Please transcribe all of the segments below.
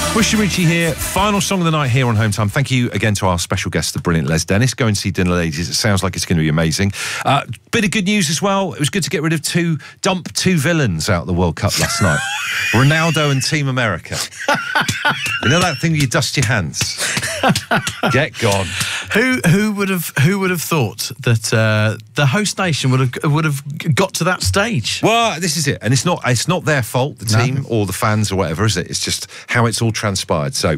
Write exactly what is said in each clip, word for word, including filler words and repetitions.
Bush and Richie here, final song of the night here on Home Time. Thank you again to our special guest, the brilliant Les Dennis. Go and see Dinner Ladies. It sounds like it's going to be amazing. Uh, bit of good news as well. It was good to get rid of two, dump two villains out of the World Cup last night. Ronaldo and Team America. You know that thing where you dust your hands? Get gone. Who who would have who would have thought that uh, the host nation would have would have got to that stage? Well, this is it, and it's not it's not their fault, the team No. or the fans or whatever, is it? It's just how it's all transpired. So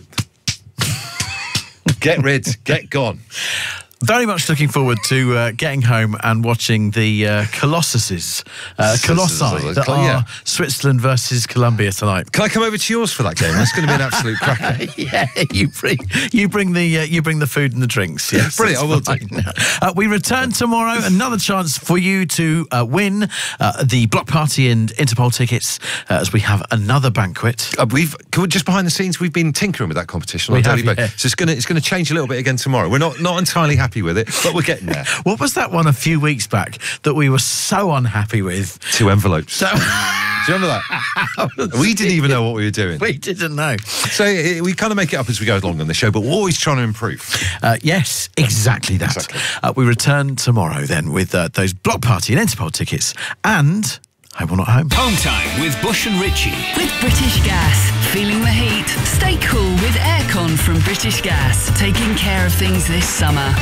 get rid, get gone. Very much looking forward to uh, getting home and watching the uh, Colossuses, uh, Colossi, that are yeah. Switzerland versus Colombia tonight. Can I come over to yours for that game? That's going to be an absolute cracker. Yeah, you bring you bring the uh, you bring the food and the drinks. Yes, Brilliant, I will do. Uh, we return tomorrow. Another chance for you to uh, win uh, the block party and Interpol tickets uh, as we have another banquet. Uh, we've can we- just behind the scenes, we've been tinkering with that competition on We a daily have, basis. yeah. So it's going to it's going to change a little bit again tomorrow. We're not not entirely happy with it, but we're getting there. What was that one a few weeks back that we were so unhappy with? Two envelopes. So Do you remember that? We didn't even know what we were doing. we didn't know. So uh, we kind of make it up as we go along on the show, but we're always trying to improve. Uh, yes, exactly that. Exactly. Uh, we return tomorrow then with uh, those block party and Interpol tickets and Home or Not Home. Home Time with Bush and Richie. With British Gas. Feeling the heat? Stay cool with aircon from British Gas. Taking care of things this summer.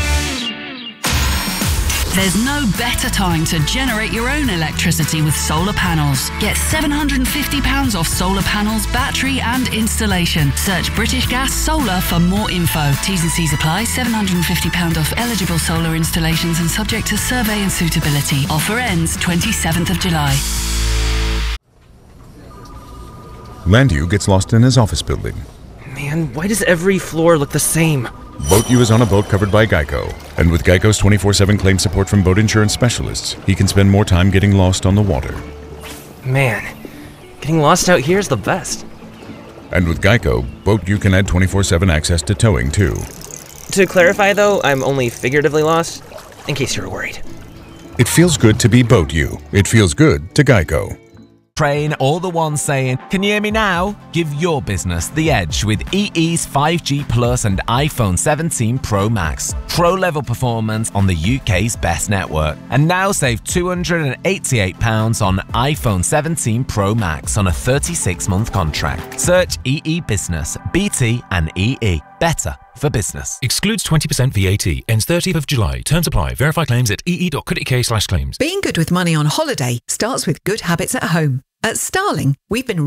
There's no better time to generate your own electricity with solar panels. Get seven hundred fifty pounds off solar panels, battery and installation. Search British Gas Solar for more info. T's and C's apply. seven hundred fifty pounds off eligible solar installations and subject to survey and suitability. Offer ends twenty-seventh of July. Landu gets lost in his office building. Man, why does every floor look the same? Boat U is on a boat covered by Geico. And with Geico's twenty-four seven claim support from boat insurance specialists, he can spend more time getting lost on the water. Man, getting lost out here is the best. And with Geico, Boat U can add twenty-four seven access to towing too. To clarify though, I'm only figuratively lost, in case you were worried. It feels good to be Boat U. It feels good to Geico. Train all the ones saying, "Can you hear me now?" Give your business the edge with E E's five G Plus and iPhone seventeen Pro Max. Pro-level performance on the U K's best network. And now save two hundred eighty-eight pounds on iPhone seventeen Pro Max on a thirty-six month contract. Search E E Business, B T and E E. Better for business. Excludes twenty percent V A T. Ends thirtieth of July. Terms apply. Verify claims at ee.co.uk slash claims. Being good with money on holiday starts with good habits at home. At Starling, we've been